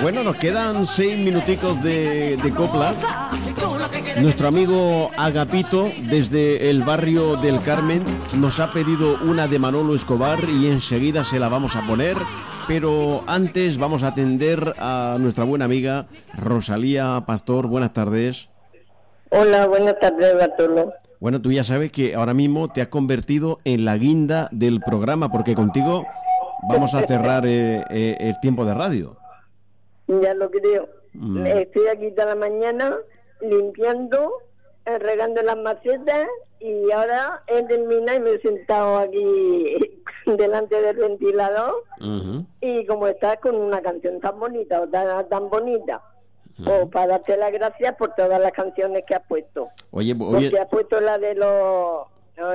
Bueno, nos quedan 6 minuticos de copla. Nuestro amigo Agapito, desde el barrio del Carmen, nos ha pedido una de Manolo Escobar y enseguida se la vamos a poner. Pero antes vamos a atender a nuestra buena amiga Rosalía Pastor. Buenas tardes. Hola, buenas tardes, Bartolo. Bueno, tú ya sabes que ahora mismo te has convertido en la guinda del programa, porque contigo vamos a cerrar el tiempo de radio. Ya lo creo. Estoy aquí toda la mañana limpiando, regando las macetas, y ahora he terminado y me he sentado aquí delante del ventilador. Y como estás con una canción tan bonita, tan bonita, pues para darte las gracias por todas las canciones que has puesto. Oye, porque has puesto la de los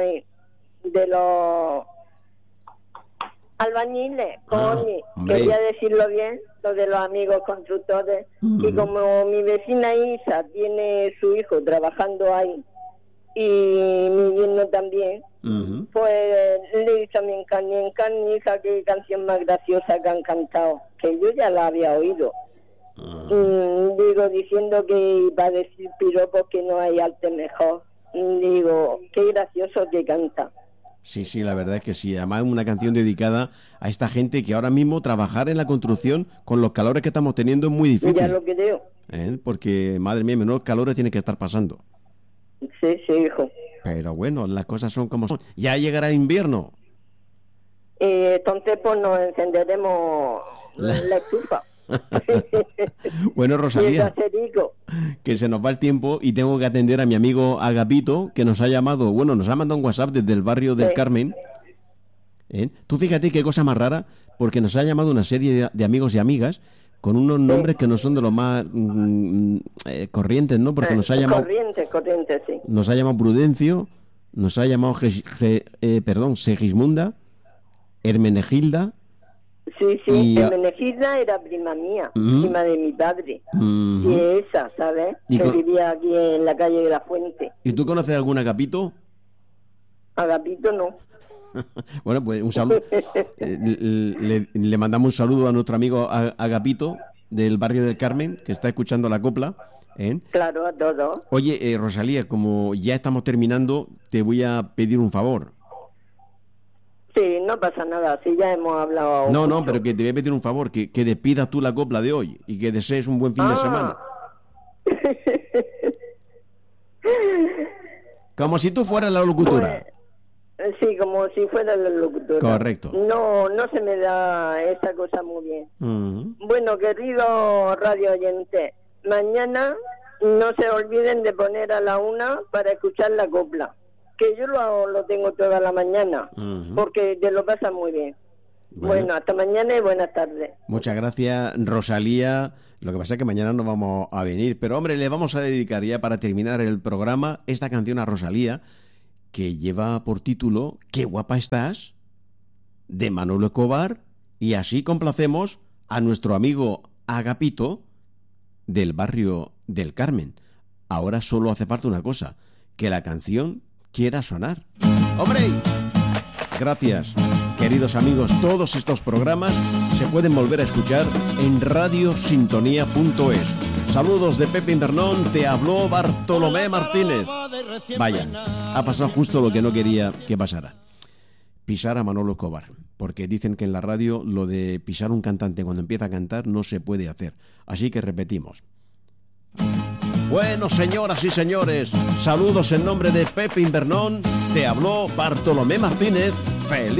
albañiles, quería decirlo bien, lo de los amigos constructores. Y como mi vecina Isa tiene su hijo trabajando ahí y mi yerno también, pues le he dicho a mi hija, qué canción más graciosa que han cantado, que yo ya la había oído. Digo, diciendo que iba a decir piropos, que no hay arte mejor. Digo, qué gracioso que canta. Sí, la verdad es que sí. Además es una canción dedicada a esta gente que ahora mismo trabajar en la construcción con los calores que estamos teniendo es muy difícil. Ya lo creo. Porque, madre mía, menos calores tiene que estar pasando. Sí, hijo. Pero bueno, las cosas son como son. Ya llegará el invierno. Entonces pues nos encenderemos la estufa. Bueno, Rosalía, que se nos va el tiempo y tengo que atender a mi amigo Agapito, que nos ha llamado, nos ha mandado un WhatsApp desde el barrio del Carmen. Tú fíjate qué cosa más rara, porque nos ha llamado una serie de amigos y amigas con unos nombres que no son de los más corrientes, ¿no? Porque nos ha llamado corriente, sí. Nos ha llamado Prudencio, nos ha llamado Segismunda, Hermenegilda. Sí, Hermenegilda era prima mía, prima de mi padre. Y esa, ¿sabes? Que vivía aquí en la calle de la Fuente. ¿Y tú conoces algún Agapito? Agapito no. Bueno, pues un saludo. Le mandamos un saludo a nuestro amigo Agapito del barrio del Carmen, que está escuchando la copla. Claro, a todos. Oye, Rosalía, como ya estamos terminando, te voy a pedir un favor. Sí, no pasa nada, si ya hemos hablado. No, pero que te voy a pedir un favor, que despidas tú la copla de hoy y que desees un buen fin de semana. Como si tú fueras la locutora. Pues, sí, como si fuera la locutora. Correcto. No se me da esa cosa muy bien. Bueno, querido radio oyente, mañana no se olviden de poner a la 1 para escuchar la copla, que yo lo tengo toda la mañana, porque te lo pasas muy bien. Bueno, hasta mañana y buenas tardes. Muchas gracias, Rosalía. Lo que pasa es que mañana no vamos a venir, pero hombre, le vamos a dedicar ya para terminar el programa esta canción a Rosalía, que lleva por título Qué guapa estás, de Manolo Escobar, y así complacemos a nuestro amigo Agapito del barrio del Carmen. Ahora solo hace falta una cosa, que la canción quiera sonar. ¡Hombre! Gracias, queridos amigos. Todos estos programas se pueden volver a escuchar en radiosintonía.es. Saludos de Pepe Invernón, te habló Bartolomé Martínez. Vaya, ha pasado justo lo que no quería que pasara. Pisar a Manolo Escobar, porque dicen que en la radio lo de pisar un cantante cuando empieza a cantar no se puede hacer. Así que repetimos. Bueno, señoras y señores, saludos en nombre de Pepe Invernón, te habló Bartolomé Martínez. ¡Feliz!